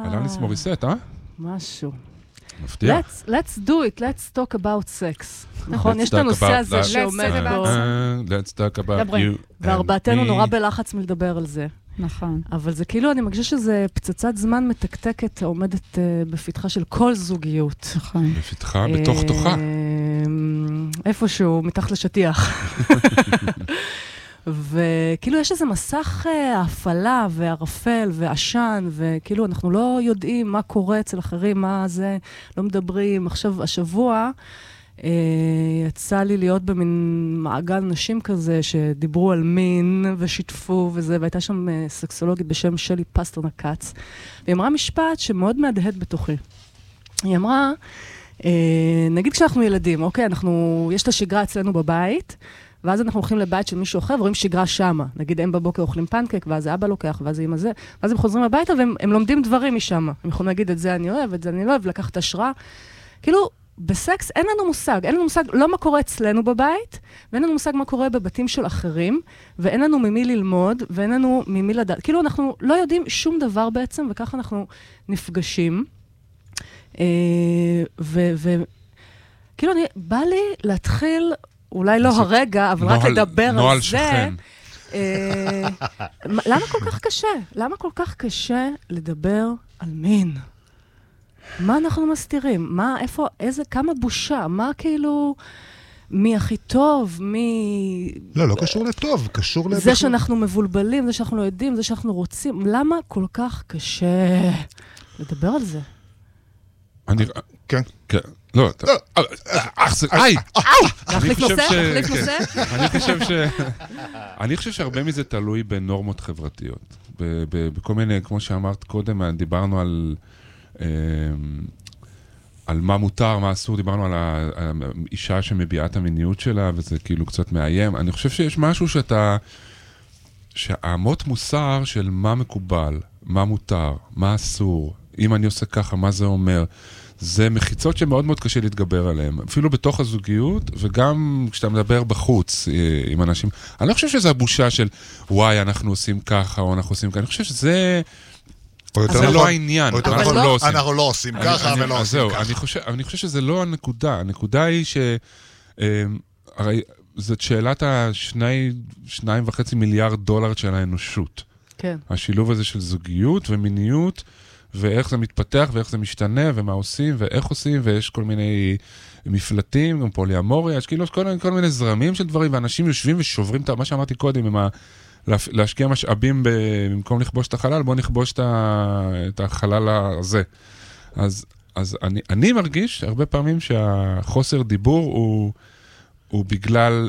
אלניס מוריסט, משהו. מפתיע. Let's do it, let's talk about sex. נכון, יש את הנושא הזה שעומד פה. Let's talk about you. וארבעתנו נורא בלחץ מלדבר על זה. נכון. אבל זה כאילו, אני מרגישה שזה פצצת זמן מתקתקת, עומדת בפתחה של כל זוגיות. נכון. בפתחה, בתוך תוכה. איפשהו, מתחת לשטיח. וכאילו יש איזה מסך הפעלה וערפל ועשן, וכאילו אנחנו לא יודעים מה קורה אצל אחרים, מה זה, לא מדברים. עכשיו, השבוע יצא לי להיות במין מעגל נשים כזה, שדיברו על מין ושיתפו וזה, והייתה שם סקסולוגית בשם שלי פסטרנק-כץ, והיא אמרה משפט שמאוד מהדהד בתוכי. היא אמרה, נגיד כשאנחנו ילדים, אוקיי, יש את השגרה אצלנו בבית, ואז אנחנו הולכים לבית של מישהו אחר, ורואים שגרה שמה. נגיד, הם בבוקר אוכלים פנקק, ואז אבא לוקח, ואז אמא זה. ואז הם חוזרים הביתה, והם לומדים דברים משם. הם יכולים להגיד, את זה אני אוהב, את זה אני לא אוהב, לקחת השראה. כאילו, בסקס אין לנו מושג לא מה קורה אצלנו בבית, ואין לנו מושג מה קורה בבתים של אחרים, ואין לנו ממי ללמוד, ואין לנו ממי לדעת. כאילו, אנחנו לא יודעים שום דבר בעצם, וככה אנחנו נפגשים. כאילו, בא לי להתחיל אולי לא הרגע, אבל רק לדבר על זה. נועל שכן. למה כל כך קשה? למה כל כך קשה לדבר על מין? מה אנחנו מסתירים? מה, איפה, כמה בושה? מה כאילו, מי הכי טוב? מי... לא קשור לטוב, קשור זה שאנחנו מבולבלים, זה שאנחנו לא יודעים, זה שאנחנו רוצים. למה כל כך קשה לדבר על זה? כן. כן. לא, אני חושב שהרבה מזה תלוי בנורמות חברתיות. בכל מיני, כמו שאמרת קודם, דיברנו על מה מותר, מה אסור, דיברנו על האישה שמביעה את המיניות שלה, וזה כאילו קצת מאיים. אני חושב שיש משהו שהאמות מוסר של מה מקובל, מה מותר, מה אסור, אם אני עושה ככה, מה זה אומר, זה מחיצות שמאוד מאוד קשה להתגבר עליהן, אפילו בתוך הזוגיות, וגם כשאתה מדבר בחוץ עם אנשים. אני לא חושב שזה הבושה של, וואי, אנחנו עושים ככה, או אנחנו עושים ככה, אני חושב שזה... זה לא העניין, אנחנו לא עושים ככה ולא עושים ככה. אני חושב שזה לא הנקודה. הנקודה היא הרי זאת שאלת $2.5 מיליארד של האנושות. כן. השילוב הזה של זוגיות ומיניות, ואיך זה מתפתח, ואיך זה משתנה, ומה עושים, ואיך עושים, ויש כל מיני מפלטים, גם פוליאמוריה, יש כאילו כל מיני זרמים של דברים, ואנשים יושבים ושוברים מה שאמרתי קודם, להשקיע משאבים במקום לכבוש את החלל, בוא נכבוש את החלל הזה. אז אני מרגיש הרבה פעמים שהחוסר דיבור הוא בגלל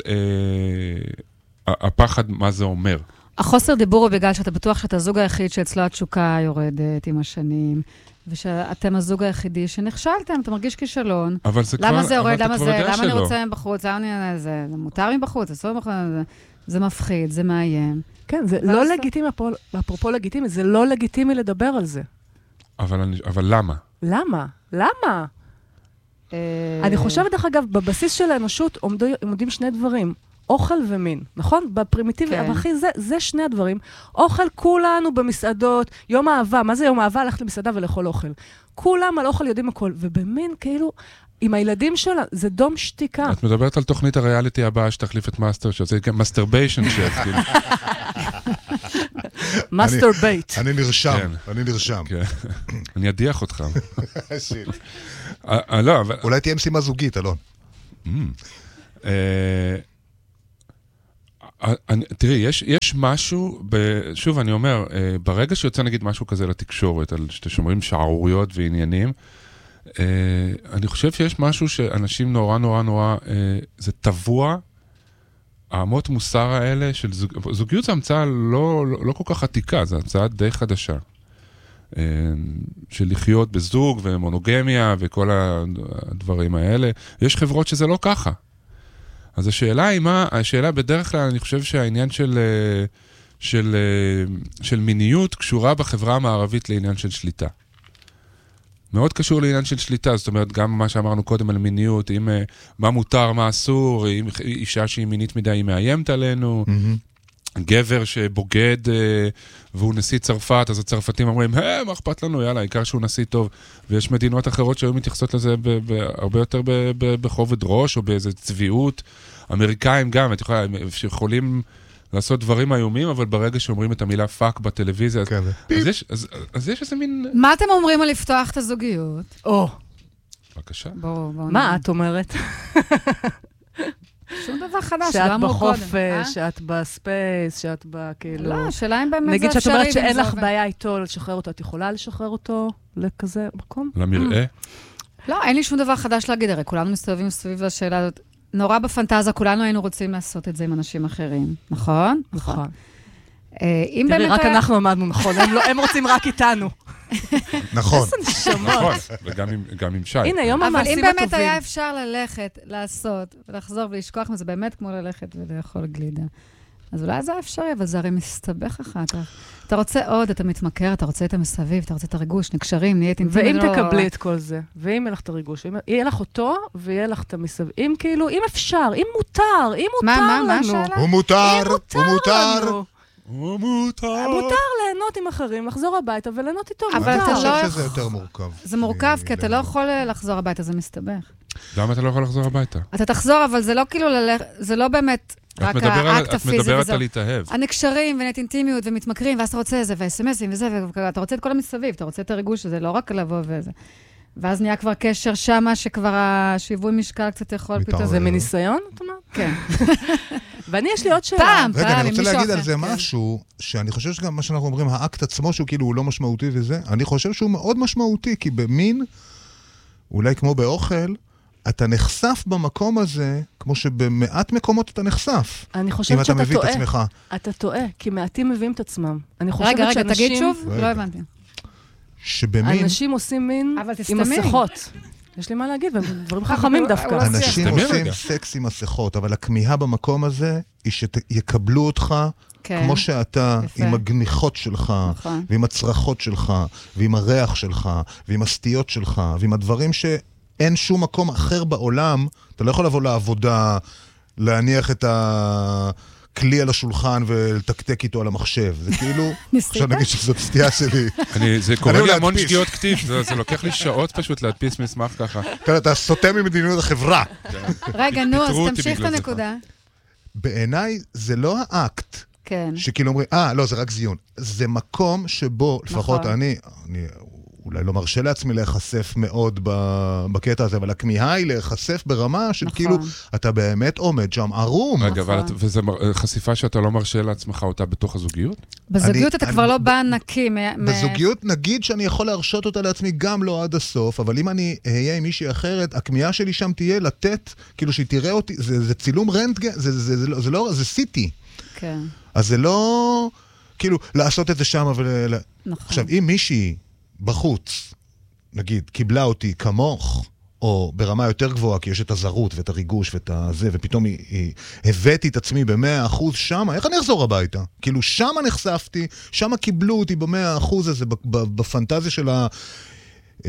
הפחד מה זה אומר. החוסר דיבור הוא בגלל שאתה בטוח שאתה הזוג היחיד שאצלו התשוקה יורדת עם השנים, ושאתם הזוג היחידי שנכשלתם, אתה מרגיש כישלון. אבל זה למה זה יורד? למה אני רוצה מבחוץ? זה מותר מבחוץ? אסור מבחוץ? זה מפחיד, זה מאיים. כן, זה לא לגיטימי, אפרופו לגיטימי, זה לא לגיטימי לדבר על זה. אבל למה? למה? אני חושבת, דרך אגב, בבסיס של האנושות עומדים שני דברים. אוכל ומין, נכון? בפרימיטיבי, אבל אחי, זה שני הדברים. אוכל, כולנו במסעדות, יום אהבה, מה זה יום אהבה? ללכת למסעדה ולאכול אוכל. כולם על אוכל יודעים הכל, ובמין, כאילו, עם הילדים שלה, זה דום שתיקה. את מדברת על תוכנית הריאליטי הבאה שתחליף את מאסטר שף, זה מסטרביישן שף, כאילו. מאסטר בייט. אני נרשם. אני אדיח אותך. אולי תהיה משימה זוגית, אלון. תראי, יש משהו, שוב אני אומר, ברגע שיוצא נגיד משהו כזה לתקשורת, על שומרים שערוריות ועניינים, אני חושב שיש משהו שאנשים נורא, זה טבוע, האמות מוסר האלה של זוגיות זה המצאה לא כל כך עתיקה, זה המצאה די חדשה. של לחיות בזוג ומונוגמיה וכל הדברים האלה. יש חברות שזה לא ככה. אז השאלה היא השאלה בדרך כלל, אני חושב שהעניין של מיניות קשורה בחברה המערבית לעניין של שליטה. מאוד קשור לעניין של שליטה, זאת אומרת, גם מה שאמרנו קודם על מיניות, מה מותר, מה אסור, אם אישה שהיא מינית מדי היא מאיימת עלינו, גבר שבוגד והוא נשיא צרפת, אז הצרפתים אומרים, מה אכפת לנו, יאללה, העיקר שהוא נשיא טוב. ויש מדינות אחרות שהיו מתייחסות לזה הרבה יותר בכובד ראש, או באיזו צביעות. אמריקאים גם, שיכולים לעשות דברים איומים, אבל ברגע שאומרים את המילה פאק בטלוויזיה, אז יש איזה מין... מה אתם אומרים על לפתוח את הזוגיות? בבקשה. מה את אומרת? שום דבר חדש, שאת בחופש, שאת בספייס, שאת כאילו... לא, שאלה אם באמת זה אפשרי. נגיד שאת אומרת שאין לך בעיה איתו לשחרר אותו, את יכולה לשחרר אותו לכזה מקום? למראה? לא, אין לי שום דבר חדש להגיד, הרי כולנו מסתובבים סביב השאלה הזאת. נורא בפנטזיה, כולנו היינו רוצים לעשות את זה עם אנשים אחרים, נכון? נכון. תראי, רק אנחנו עמדנו נכון, הם רוצים רק איתנו. נכון. איזה נשמות. וגם עם שי. הנה, יום המעשים הטובים. אבל אם באמת היה אפשר ללכת, לעשות, ולחזור ולשכוח, זה באמת כמו ללכת ולאכול גלידה. אז אולי זה אפשרי, אבל זה הרי מסתבך אחר כך. אתה רוצה עוד, אתה מתמכר, אתה רוצה את המסביב, אתה רוצה את הריגוש, נקשרים, נהיית אינטימי. ואם תקבלי את כל זה, ואם יהיה לך את הריגוש, יהיה לך אותו, ויהיה לך את המסביב. אם כאילו, אם אפשר, אם מותר לנו. מה השאלה? הוא מותר ליהנות עם אחרים, לחזור הביתה וליהנות איתו. אבל אתה לא... אני חושב שזה יותר מורכב. זה מורכב, כי אתה לא יכול לחזור הביתה, זה מסתבך. למה אתה לא יכול לחזור הביתה? אתה תחזור, אבל זה לא כאילו זה לא באמת רק האקט הפיזי וזה. את מדברת על להתאהב. הנקשרים ונט אינטימיות ומתמכרים, ואז אתה רוצה זה, והסמסים וזה, ואתה רוצה את כל המסביב, אתה רוצה את הריגוש הזה, לא רק לבוא וזה. ואז נהיה כבר קשר שמה, שכבר השיווי משקל קצת יכול פתאום. זה מניסיון, את אומרת? כן. ואני יש לי עוד שאלה. רגע, אני רוצה להגיד על זה משהו, שאני חושב שגם מה שאנחנו אומרים, האקט עצמו שהוא כאילו הוא לא משמעותי וזה, אני חושב שהוא מאוד משמעותי, כי במין, אולי כמו באוכל, אתה נחשף במקום הזה, כמו שבמעט מקומות אתה נחשף. אני חושבת שאתה מביא את עצמך. אתה טועה, כי מעטים מביאים את עצמם. רגע, תגיד שוב, לא הבנתי. שבמין... אנשים עושים מין עם מסכות. יש לי מה להגיד, והם דברים חכמים דווקא. אנשים עושים סקס עם מסכות, אבל הכמיהה במקום הזה היא שיקבלו אותך כמו שאתה, עם הגניחות שלך, ועם הצרחות שלך, ועם הריח שלך, ועם הסטיות שלך, ועם הדברים שאין שום מקום אחר בעולם. אתה לא יכול לבוא לעבודה, להניח את כלי על השולחן ולתקתק איתו על המחשב. זה כאילו, עכשיו נגיד שזאת סטייה שלי. זה קורה לי המון שגיאות כתיב, זה לוקח לי שעות פשוט להדפיס מסמך ככה. אתה סוטה ממדיניות החברה. רגע, נו, אז תמשיך את הנקודה. בעיניי זה לא האקט. כן. שכאילו אומרים, לא, זה רק זיון. זה מקום שבו, לפחות אני אולי לא מרשה לעצמי להיחשף מאוד בקטע הזה, אבל הכמיהה היא להיחשף ברמה של כאילו, אתה באמת עומד שם ערום. רגע, וזו חשיפה שאתה לא מרשה לעצמך אותה בתוך הזוגיות? בזוגיות אתה כבר לא בא נקי. בזוגיות נגיד שאני יכול להרשות אותה לעצמי גם לא עד הסוף, אבל אם אני אהיה עם מישהי אחרת, הכמיהה שלי שם תהיה לתת, כאילו שהיא תראה אותי, זה צילום רנטגן, זה סיטי. כן. אז זה לא, כאילו, לעשות את זה שם עכשיו, אם מישהי בחוץ, נגיד, קיבלה אותי כמוך, או ברמה יותר גבוהה, כי יש את הזרות ואת הריגוש ואת הזה, ופתאום הבאתי את עצמי ב100% שמה, איך אני אחזור הביתה? כאילו, שמה נחשפתי, שמה קיבלו אותי ב100% הזה, בפנטזיה של 100%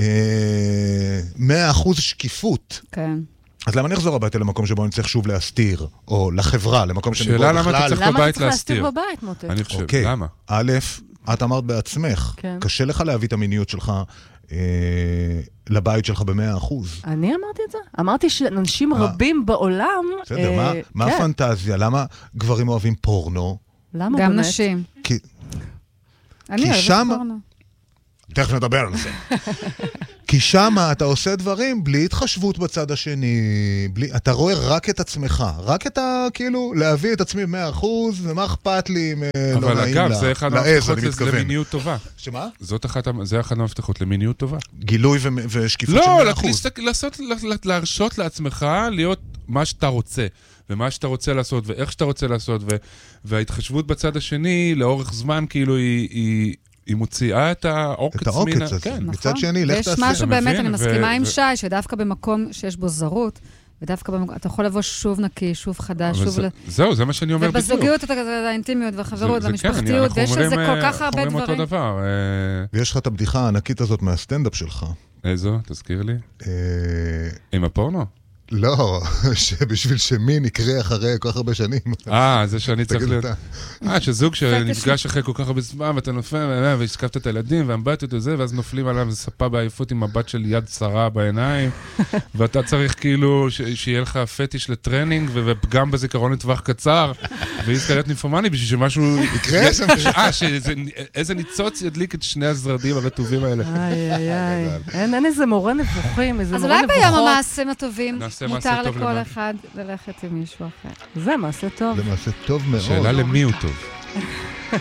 שקיפות. כן. אז למה אני אחזור הביתה למקום שבו אני צריך שוב להסתיר, או לחברה, למקום שאני בו בכלל? שאלה למה אתה צריך בבית להסתיר? למה אתה צריך להסתיר בבית, מוטי? אני חושב, למה? א', את אמרת בעצמך, קשה לך להביא את המיניות שלך לבית שלך ב100%. אני אמרתי את זה? אמרתי שאנשים רבים בעולם... בסדר, מה הפנטזיה? למה גברים אוהבים פורנו? למה גם באמת? נשים. כי אני אוהבת פורנו. תכף נדבר על זה. כי שם אתה עושה דברים בלי התחשבות בצד השני, אתה רואה רק את עצמך, רק את כאילו, להביא את עצמי 100%, ומה אכפת לי אם לא נעים לה. אבל אגב, זה אחד המפתחות למיניות טובה. שמה? זה אחד המפתחות למיניות טובה. גילוי ושקיפות של 100%. לא, להרשות לעצמך להיות מה שאתה רוצה, ומה שאתה רוצה לעשות, ואיך שאתה רוצה לעשות, וההתחשבות בצד השני, לאורך זמן, כאילו היא מוציאה את העוקץ הזה. כן, מצד שני, לך תעשה. ויש משהו באמת, אני מסכימה עם שי, שדווקא במקום שיש בו זרות, ודווקא אתה יכול לבוא שוב נקי, שוב חדש, שוב... זהו, זה מה שאני אומר בדיוק. ובזוגיות אתה כזה, האינטימיות והחברות והמשפחתיות, ויש על זה כל כך הרבה דברים. אנחנו אומרים אותו דבר. ויש לך את הבדיחה הענקית הזאת מהסטנדאפ שלך. איזו? תזכיר לי. עם הפורנו? לא, שבשביל שמין יקרה אחרי כל כך הרבה שנים. זה שאני צריך להיות... שזוג שנפגש אחרי כל כך הרבה זמן, ואתה נופל, והשקפת את הילדים, והמבטת וזה, ואז נופלים עליו ספה בעייפות עם מבט של יד צרה בעיניים, ואתה צריך כאילו שיהיה לך פטיש לטרנינג, ופגם בזיכרון לטווח קצר, ויזכרת נימפומני בשביל שמשהו... יקרה שם. איזה ניצוץ ידליק את שני הזרדים הרטובים האלה. אין איזה מורה נבוכים, איזה מורה נבוכות. אז אולי ביום המעשים הטובים מותר לכל אחד ללכת עם מישהו אחר. זה מעשה טוב. זה מעשה טוב מאוד. שאלה למי הוא טוב.